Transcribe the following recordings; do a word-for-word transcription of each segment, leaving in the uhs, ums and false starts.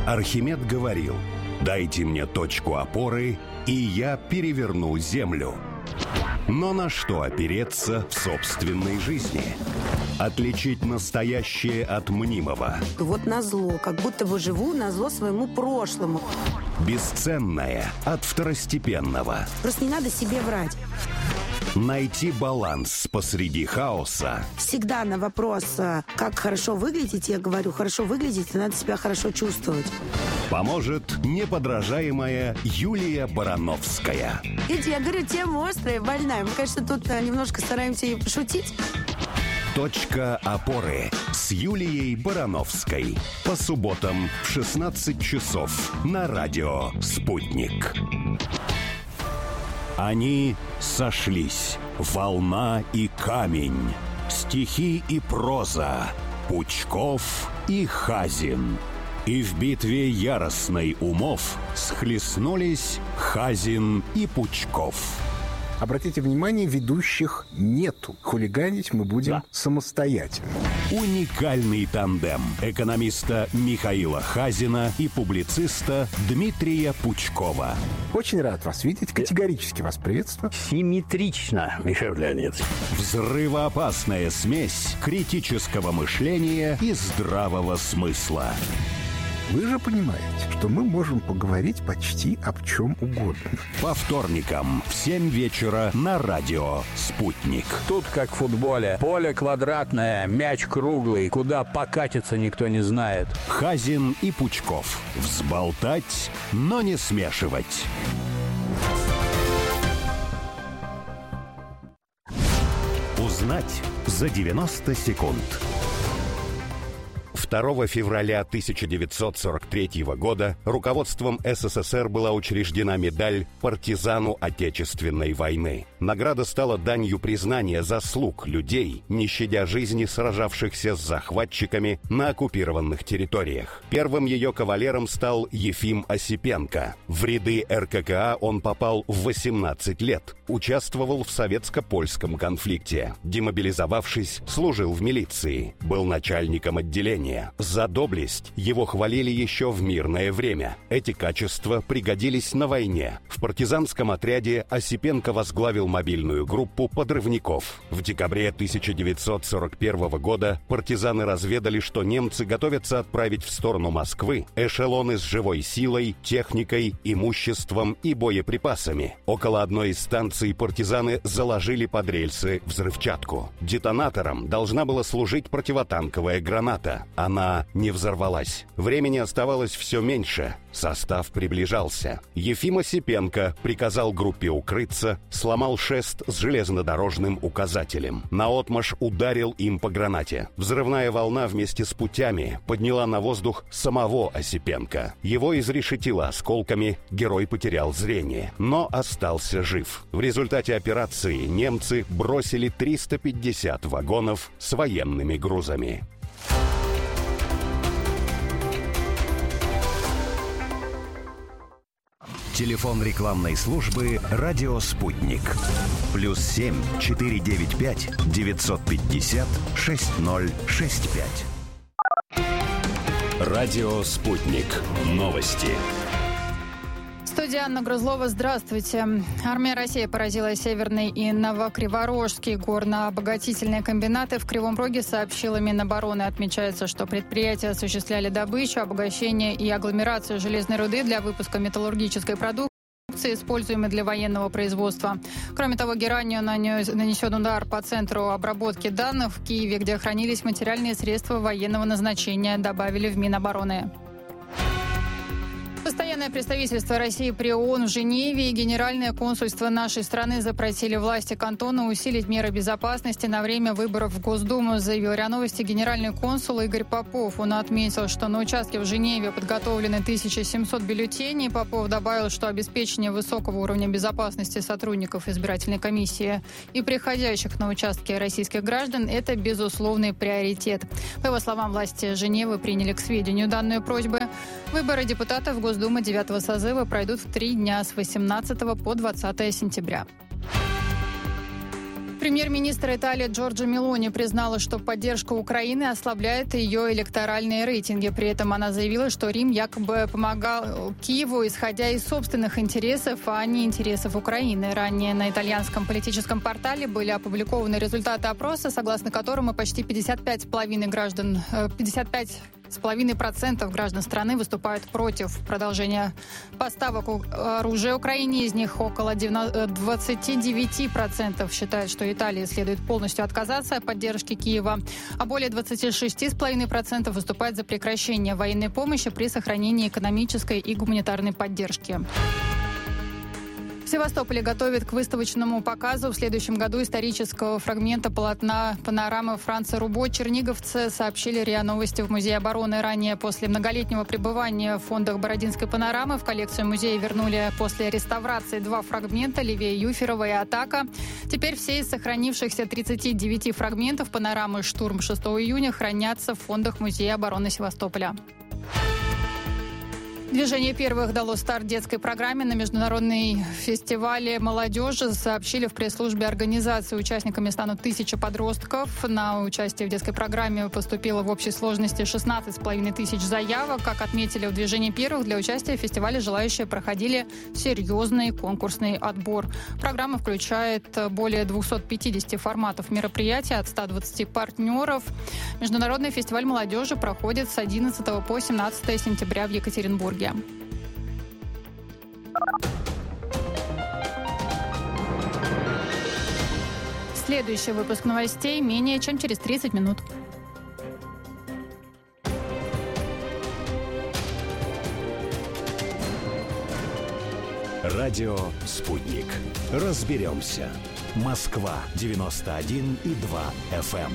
Архимед говорил: «Дайте мне точку опоры, и я переверну землю». Но на что опереться в собственной жизни? Отличить настоящее от мнимого. Вот назло, как будто бы живу назло своему прошлому. Бесценное от второстепенного. Просто не надо себе врать. Найти баланс посреди хаоса. Всегда на вопрос, как хорошо выглядеть, я говорю, хорошо выглядеть, и надо себя хорошо чувствовать. Поможет неподражаемая Юлия Барановская. Видите, я говорю, тема острая, больная. Мы, конечно, тут немножко стараемся и пошутить. Точка опоры с Юлией Барановской. По субботам в шестнадцать часов на радио «Спутник». Они сошлись. Волна и камень. Стихи и проза. Пучков и Хазин. И в битве яростной умов схлестнулись Хазин и Пучков. Обратите внимание, ведущих нету. Хулиганить мы будем да. самостоятельно. Уникальный тандем экономиста Михаила Хазина и публициста Дмитрия Пучкова. Очень рад вас видеть. Категорически вас приветствую. Симметрично, Михаил Леонидович. Взрывоопасная смесь критического мышления и здравого смысла. Вы же понимаете, что мы можем поговорить почти об чем угодно. По вторникам в семь вечера на радио «Спутник». Тут как в футболе. Поле квадратное, мяч круглый. Куда покатиться, никто не знает. Хазин и Пучков. Взболтать, но не смешивать. Узнать за девяносто секунд. второго февраля тысяча девятьсот сорок третьего года руководством СССР была учреждена медаль «Партизану Отечественной войны». Награда стала данью признания заслуг людей, не щадя жизни сражавшихся с захватчиками на оккупированных территориях. Первым ее кавалером стал Ефим Осипенко. В ряды эр ка ка а он попал в восемнадцать лет, участвовал в советско-польском конфликте. Демобилизовавшись, служил в милиции, был начальником отделения. За доблесть его хвалили еще в мирное время. Эти качества пригодились на войне. В партизанском отряде Осипенко возглавил мобильную группу подрывников. В декабре тысяча девятьсот сорок первого года партизаны разведали, что немцы готовятся отправить в сторону Москвы эшелоны с живой силой, техникой, имуществом и боеприпасами. Около одной из станций партизаны заложили под рельсы взрывчатку. Детонатором должна была служить противотанковая граната. Она не взорвалась. Времени оставалось все меньше. Состав приближался. Ефим Осипенко приказал группе укрыться, сломал шест с железнодорожным указателем. Наотмашь ударил им по гранате. Взрывная волна вместе с путями подняла на воздух самого Осипенко. Его изрешетило осколками, герой потерял зрение, но остался жив. В результате операции немцы бросили триста пятьдесят вагонов с военными грузами. Телефон рекламной службы «Радио Спутник». Плюс семь четыре девять пять девятьсот пятьдесят шесть ноль шесть пять. Радио Спутник. Новости. Студия Анна Грузлова. Здравствуйте. Армия России поразила Северный и Новокриворожский горно-обогатительные комбинаты. В Кривом Роге сообщила Минобороны. Отмечается, что предприятия осуществляли добычу, обогащение и агломерацию железной руды для выпуска металлургической продукции, используемой для военного производства. Кроме того, Геранию нанесен удар по центру обработки данных в Киеве, где хранились материальные средства военного назначения, добавили в Минобороны. Постоянное представительство России при ООН в Женеве и Генеральное консульство нашей страны запросили власти кантона усилить меры безопасности на время выборов в Госдуму, заявил РИА Новости генеральный консул Игорь Попов. Он отметил, что на участке в Женеве подготовлены тысяча семьсот бюллетеней. Попов добавил, что обеспечение высокого уровня безопасности сотрудников избирательной комиссии и приходящих на участки российских граждан – это безусловный приоритет. По его словам, власти Женевы приняли к сведению данную просьбу. Выборы депутатов в Госдуму Госдумы девятого созыва пройдут в три дня с восемнадцатого по двадцатое сентября. Премьер-министр Италии Джорджа Мелони признала, что поддержка Украины ослабляет ее электоральные рейтинги. При этом она заявила, что Рим якобы помогал Киеву, исходя из собственных интересов, а не интересов Украины. Ранее на итальянском политическом портале были опубликованы результаты опроса, согласно которому почти пятьдесят пять целых пять десятых граждан, пятьдесят пять с половиной процентов граждан страны выступают против продолжения поставок оружия Украине. Из них около двадцать девять процентов считают, что Италии следует полностью отказаться от поддержки Киева, а более двадцать шесть целых пять десятых процента выступают за прекращение военной помощи при сохранении экономической и гуманитарной поддержки. В Севастополе готовят к выставочному показу в следующем году исторического фрагмента полотна панорамы Франца Рубо. Черниговцы сообщили РИА Новости в Музее обороны. Ранее, после многолетнего пребывания в фондах Бородинской панорамы, в коллекцию музея вернули после реставрации два фрагмента Левия Юферова и «Атака». Теперь все из сохранившихся тридцати девяти фрагментов панорамы «Штурм» шестого июня хранятся в фондах Музея обороны Севастополя. Движение первых дало старт детской программе на международной фестивале молодежи. Сообщили в пресс-службе организации. Участниками станут тысяча подростков. На участие в детской программе поступило в общей сложности шестнадцать с половиной тысяч заявок. Как отметили в движении первых, для участия в фестивале желающие проходили серьезный конкурсный отбор. Программа включает более двухсот пятидесяти форматов мероприятий от ста двадцати партнеров. Международный фестиваль молодежи проходит с одиннадцатого по семнадцатое сентября в Екатеринбурге. Следующий выпуск новостей менее чем через тридцать минут. Радио «Спутник». Разберемся. Москва девяносто один и два эф эм.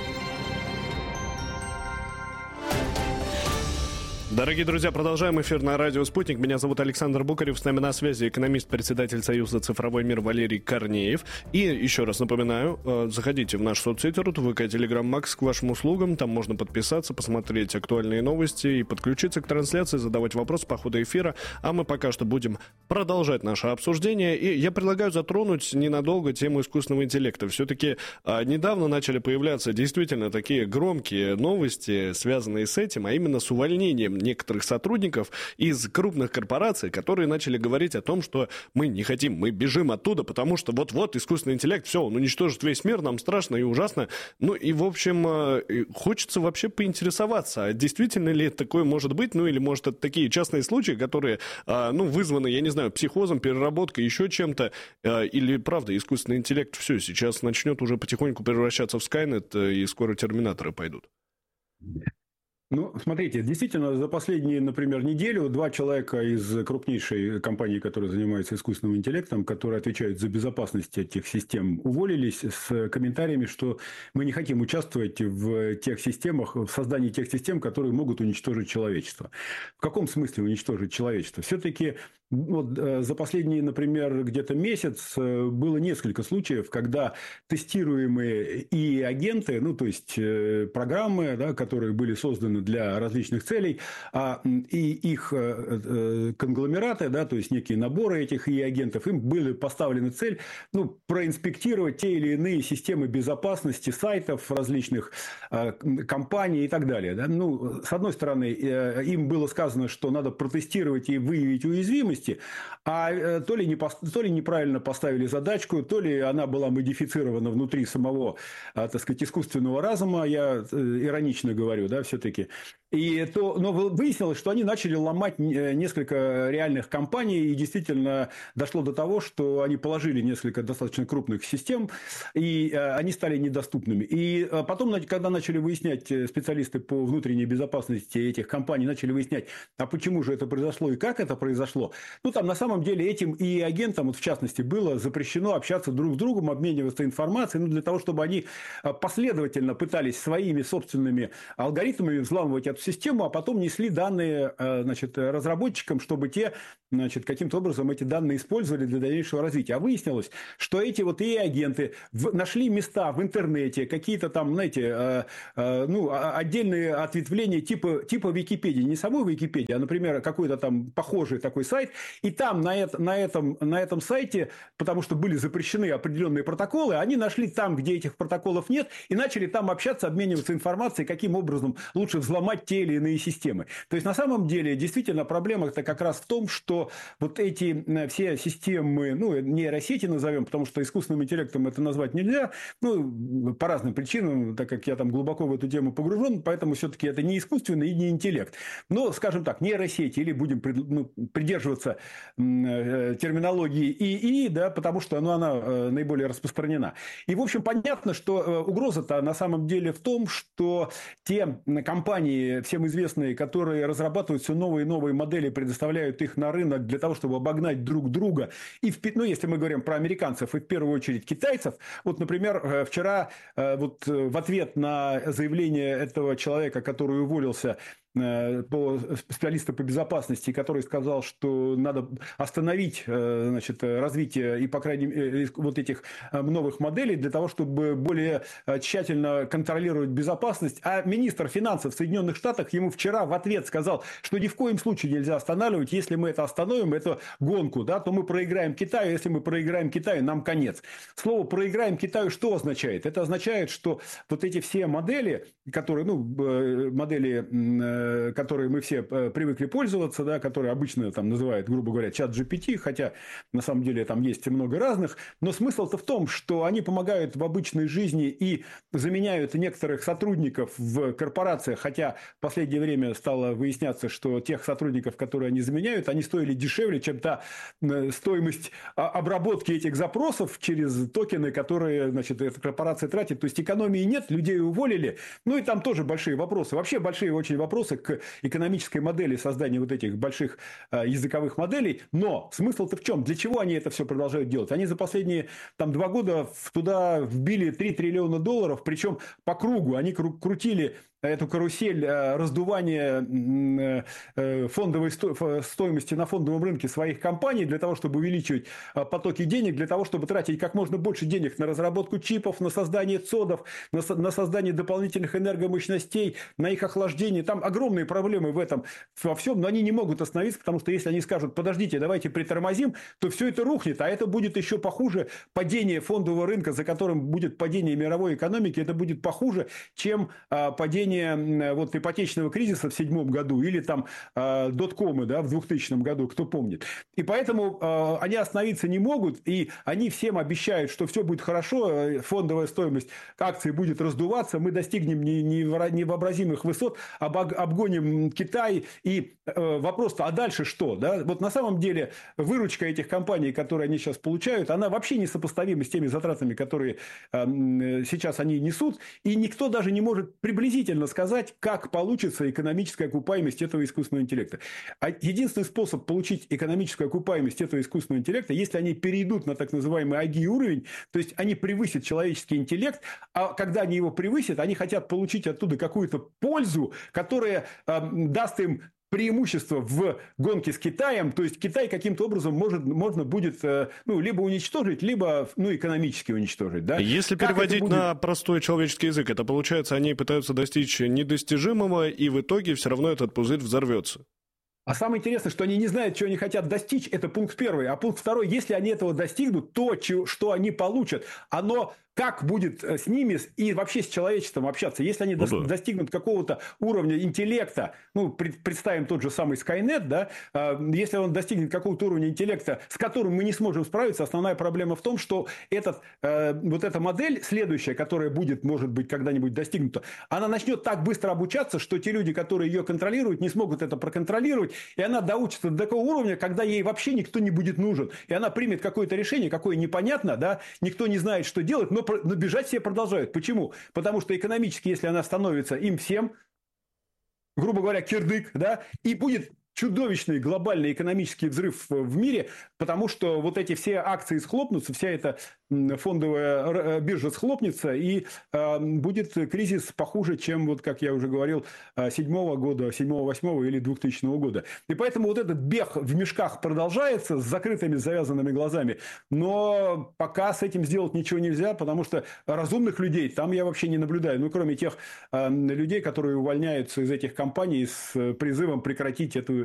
Дорогие друзья, продолжаем эфир на радио «Спутник». Меня зовут Александр Букарев. С нами на связи экономист, председатель Союза «Цифровой мир» Валерий Корнеев. И еще раз напоминаю, заходите в наш соцсети эр у тэ вэ ка, Telegram, Max к вашим услугам. Там можно подписаться, посмотреть актуальные новости и подключиться к трансляции, задавать вопросы по ходу эфира. А мы пока что будем продолжать наше обсуждение. И я предлагаю затронуть ненадолго тему искусственного интеллекта. Все-таки а, недавно начали появляться действительно такие громкие новости, связанные с этим, а именно с увольнением некоторых сотрудников из крупных корпораций, которые начали говорить о том, что мы не хотим, мы бежим оттуда, потому что вот-вот искусственный интеллект, все, он уничтожит весь мир, нам страшно и ужасно. Ну и, в общем, хочется вообще поинтересоваться, а действительно ли такое может быть, ну или, может, это такие частные случаи, которые, ну, вызваны, я не знаю, психозом, переработкой, еще чем-то, или, правда, искусственный интеллект, все, сейчас начнет уже потихоньку превращаться в Скайнет, и скоро терминаторы пойдут. Ну, смотрите, действительно, за последние, например, неделю два человека из крупнейшей компании, которая занимается искусственным интеллектом, которые отвечают за безопасность этих систем, уволились с комментариями, что мы не хотим участвовать в тех системах, в создании тех систем, которые могут уничтожить человечество. В каком смысле уничтожить человечество? Все-таки вот, за последний, например, где-то месяц было несколько случаев, когда тестируемые и агенты, ну, то есть программы, да, которые были созданы для различных целей, а, и их конгломераты, да, то есть некие наборы этих и агентов, им были поставлены цель, ну, проинспектировать те или иные системы безопасности сайтов различных а, компаний и так далее. Да. Ну, с одной стороны, им было сказано, что надо протестировать и выявить уязвимость, а то ли, не, то ли неправильно поставили задачку, то ли она была модифицирована внутри самого, так сказать, искусственного разума, я иронично говорю, да, все-таки. И то, но выяснилось, что они начали ломать несколько реальных компаний, и действительно дошло до того, что они положили несколько достаточно крупных систем, и они стали недоступными. И потом, когда начали выяснять специалисты по внутренней безопасности этих компаний, начали выяснять, а почему же это произошло и как это произошло, ну, там на самом деле этим и агентам, вот в частности, было запрещено общаться друг с другом, обмениваться информацией, ну, для того, чтобы они последовательно пытались своими собственными алгоритмами взламывать эту систему, а потом несли данные, значит, разработчикам, чтобы те, значит, каким-то образом эти данные использовали для дальнейшего развития. А выяснилось, что эти вот и агенты нашли места в интернете, какие-то там, знаете, ну, отдельные ответвления типа, типа Википедии, не самой Википедии, а, например, какой-то там похожий такой сайт, и там на, это, на, этом, на этом сайте, потому что были запрещены определенные протоколы, они нашли там, где этих протоколов нет, и начали там общаться, обмениваться информацией, каким образом лучше взломать те или иные системы. То есть, на самом деле, действительно, проблема-то как раз в том, что вот эти все системы, ну, нейросети назовем, потому что искусственным интеллектом это назвать нельзя, ну, по разным причинам, так как я там глубоко в эту тему погружен, поэтому все-таки это не искусственный и не интеллект. Но, скажем так, нейросети, или будем ну, придерживаться терминологии ИИ, да, потому что ну, она наиболее распространена. И, в общем, понятно, что угроза-то на самом деле в том, что те компании, всем известные, которые разрабатывают все новые и новые модели, предоставляют их на рынок для того, чтобы обогнать друг друга, и, в, ну, если мы говорим про американцев и в первую очередь китайцев, вот, например, вчера вот в ответ на заявление этого человека, который уволился, по специалиста по безопасности, который сказал, что надо остановить, значит, развитие и, по крайней мере, вот этих новых моделей для того, чтобы более тщательно контролировать безопасность. А министр финансов в Соединенных Штатах ему вчера в ответ сказал, что ни в коем случае нельзя останавливать. Если мы это остановим, эту гонку, да, то мы проиграем Китаю. Если мы проиграем Китаю, нам конец. Слово «проиграем Китаю» что означает? Это означает, что вот эти все модели, которые, ну, модели которые мы все привыкли пользоваться, да, которые обычно там называют, грубо говоря, чат джи пи ти, хотя на самом деле там есть много разных, но смысл-то в том, что они помогают в обычной жизни и заменяют некоторых сотрудников в корпорациях, хотя в последнее время стало выясняться, что тех сотрудников, которые они заменяют, они стоили дешевле, чем та стоимость обработки этих запросов через токены, которые, значит, эта корпорация тратит. То есть экономии нет, людей уволили, ну и там тоже большие вопросы. Вообще большие очень вопросы к экономической модели создания вот этих больших э, языковых моделей. Но смысл-то в чем? Для чего они это все продолжают делать? Они за последние там, два года туда вбили три триллиона долларов, причем по кругу. Они кру- крутили эту карусель э, раздувания э, фондовой сто- стоимости на фондовом рынке своих компаний для того, чтобы увеличивать э, потоки денег, для того, чтобы тратить как можно больше денег на разработку чипов, на создание цодов, на, со- на создание дополнительных энергомощностей, на их охлаждение. Там огромные проблемы в этом во всем, но они не могут остановиться, потому что если они скажут, подождите, давайте притормозим, то все это рухнет, а это будет еще похуже. Падение фондового рынка, за которым будет падение мировой экономики, это будет похуже, чем э, падение вот ипотечного кризиса в седьмом году или там э, доткомы, да, в двухтысячном году, кто помнит. И поэтому э, они остановиться не могут, и они всем обещают, что все будет хорошо, фондовая стоимость акций будет раздуваться, мы достигнем невообразимых высот, обгоним Китай. И э, вопрос-то, а дальше что? Да? Вот на самом деле выручка этих компаний, которые они сейчас получают, она вообще не сопоставима с теми затратами, которые э, сейчас они несут, и никто даже не может приблизительно сказать, как получится экономическая окупаемость этого искусственного интеллекта. А единственный способ получить экономическую окупаемость этого искусственного интеллекта, если они перейдут на так называемый АГИ уровень, то есть они превысят человеческий интеллект, а когда они его превысят, они хотят получить оттуда какую-то пользу, которая э, даст им преимущество в гонке с Китаем, то есть Китай каким-то образом может, можно будет ну, либо уничтожить, либо ну, экономически уничтожить. Да? Если как переводить будет... на простой человеческий язык, это получается, они пытаются достичь недостижимого, и в итоге все равно этот пузырь взорвется. А самое интересное, что они не знают, чего они хотят достичь, это пункт первый. А пункт второй, если они этого достигнут, то, что они получат, оно... Как будет с ними и вообще с человечеством общаться, если они ну, до, да. достигнут какого-то уровня интеллекта, ну, представим тот же самый Skynet, да, если он достигнет какого-то уровня интеллекта, с которым мы не сможем справиться, основная проблема в том, что этот, вот эта модель следующая, которая будет, может быть, когда-нибудь достигнута, она начнет так быстро обучаться, что те люди, которые ее контролируют, не смогут это проконтролировать, и она доучится до такого уровня, когда ей вообще никто не будет нужен, и она примет какое-то решение, какое непонятно, да, никто не знает, что делать, но Но бежать все продолжают. Почему? Потому что экономически, если она становится им всем, грубо говоря, кирдык, да, и будет чудовищный глобальный экономический взрыв в мире, потому что вот эти все акции схлопнутся, вся эта фондовая биржа схлопнется, и э, будет кризис похуже, чем, вот, как я уже говорил, седьмого года, седьмого, восьмого или двухтысячного года. И поэтому вот этот бег в мешках продолжается с закрытыми, завязанными глазами, но пока с этим сделать ничего нельзя, потому что разумных людей там я вообще не наблюдаю, ну, кроме тех э, людей, которые увольняются из этих компаний с призывом прекратить эту